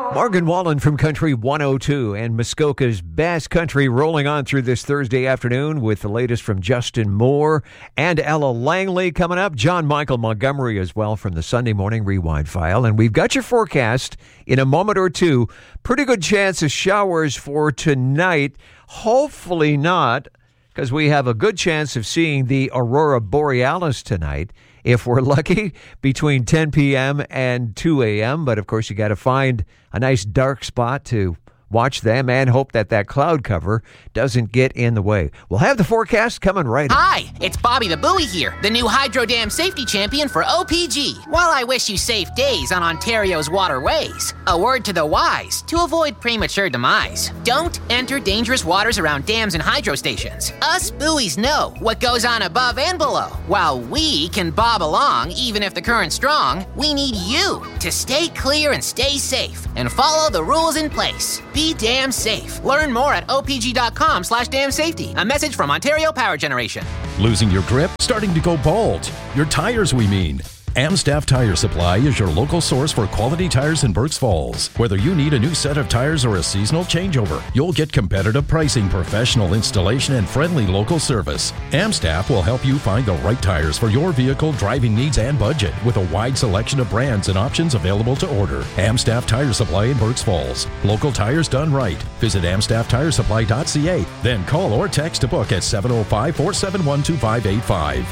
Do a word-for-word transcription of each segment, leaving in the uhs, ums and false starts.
Morgan Wallen from Country one oh two and Muskoka's best country rolling on through this Thursday afternoon with the latest from Justin Moore and Ella Langley coming up. John Michael Montgomery as well from the Sunday Morning Rewind File. And we've got your forecast in a moment or two. Pretty good chance of showers for tonight. Hopefully not, because we have a good chance of seeing the Aurora Borealis tonight, if we're lucky, between ten p.m. and two a.m. But, of course, you got to find a nice dark spot to watch them and hope that that cloud cover doesn't get in the way. We'll have the forecast coming right up. Hi, it's Bobby the Buoy here, the new Hydro Dam safety champion for O P G. While I wish you safe days on Ontario's waterways, a word to the wise to avoid premature demise. Don't enter dangerous waters around dams and hydro stations. Us buoys know what goes on above and below. While we can bob along even if the current's strong, we need you to stay clear and stay safe and follow the rules in place. Be damn safe. Learn more at opg.com slash damn safety. A message from Ontario Power Generation. Losing your grip? Starting to go bald? Your tires, we mean. Amstaff Tire Supply is your local source for quality tires in Berks Falls. Whether you need a new set of tires or a seasonal changeover, you'll get competitive pricing, professional installation, and friendly local service. Amstaff will help you find the right tires for your vehicle, driving needs, and budget with a wide selection of brands and options available to order. Amstaff Tire Supply in Berks Falls. Local tires done right. Visit amstaff tire supply dot c a. Then call or text to book at seven oh five, four seven one, two five eight five.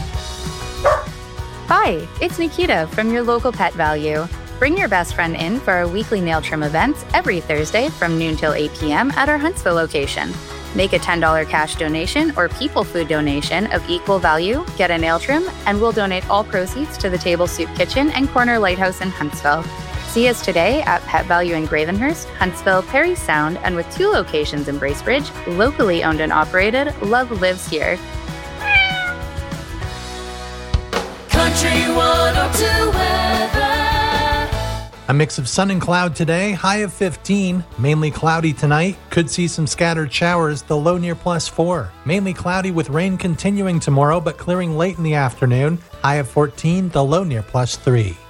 Hi, it's Nikita from your local Pet Value. Bring your best friend in for our weekly nail trim events every Thursday from noon till eight p.m. at our Huntsville location. Make a ten dollars cash donation or people food donation of equal value, get a nail trim, and we'll donate all proceeds to the Table Soup Kitchen and Corner Lighthouse in Huntsville. See us today at Pet Value in Gravenhurst, Huntsville, Perry Sound, and with two locations in Bracebridge, locally owned and operated, love lives here. Country one oh two weather. A mix of sun and cloud today, high of fifteen. Mainly cloudy tonight. Could see some scattered showers, the low near plus four. Mainly cloudy with rain continuing tomorrow, but clearing late in the afternoon. High of fourteen, the low near plus three.